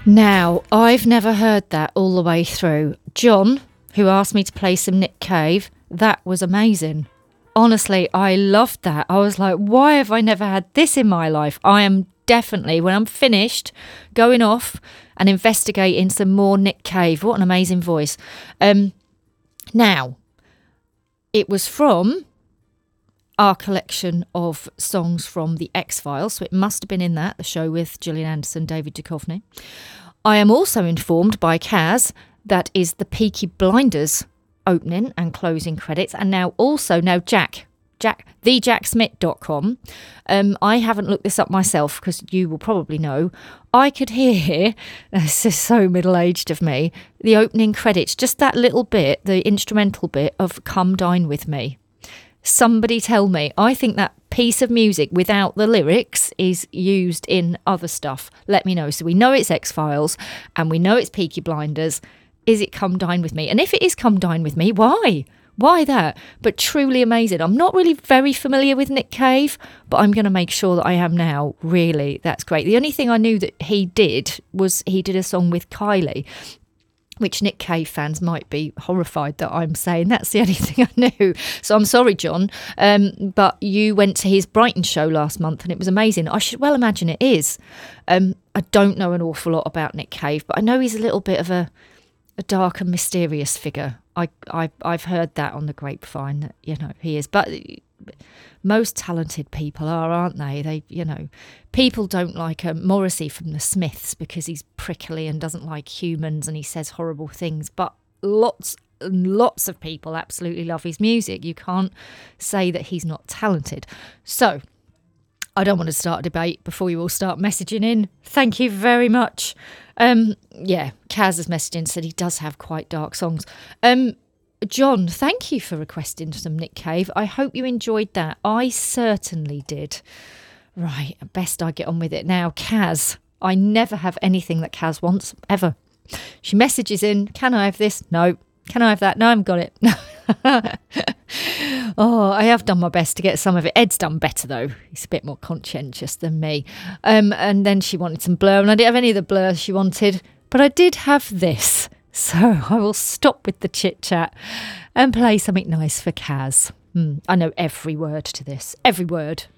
Now, I've never heard that all the way through. John, who asked me to play some Nick Cave, that was amazing. Honestly, I loved that. I was like, why have I never had this in my life? I am definitely, when I'm finished, going off and investigating some more Nick Cave. What an amazing voice. Now, it was from our collection of songs from The X-Files, so it must have been in that, the show with Gillian Anderson, David Duchovny. I am also informed by Kaz that is the Peaky Blinders opening and closing credits, and now thejacksmith.com. I haven't looked this up myself because you will probably know. I could hear, this is so middle-aged of me, the opening credits, just that little bit, the instrumental bit of Come Dine With Me. Somebody tell me. I think that piece of music without the lyrics is used in other stuff. Let me know. So we know it's X-Files and we know it's Peaky Blinders. Is it Come Dine With Me? And if it is Come Dine With Me, why? Why that? But truly amazing. I'm not really very familiar with Nick Cave, but I'm going to make sure that I am now. Really, that's great. The only thing I knew that he did was he did a song with Kylie, which Nick Cave fans might be horrified that I'm saying. That's the only thing I knew. So I'm sorry, John. But you went to his Brighton show last month and it was amazing. I should well imagine it is. I don't know an awful lot about Nick Cave, but I know he's a little bit of a dark and mysterious figure. I've heard that on the grapevine that, he is. But most talented people are, aren't they? People don't like Morrissey from the Smiths because he's prickly and doesn't like humans and he says horrible things. But lots and lots of people absolutely love his music. You can't say that he's not talented. So I don't want to start a debate before you all start messaging in. Thank you very much. Kaz has messaged in, said he does have quite dark songs. John, thank you for requesting some Nick Cave. I hope you enjoyed that. I certainly did. Right, best I get on with it now. Kaz, I never have anything that Kaz wants, ever. She messages in, can I have this? No. Can I have that? No, I haven't got it. Oh, I have done my best to get some of it. Ed's done better, though. He's a bit more conscientious than me. And then she wanted some Blur, and I didn't have any of the Blur she wanted, but I did have this. So I will stop with the chit-chat and play something nice for Kaz. I know every word to this. Every word.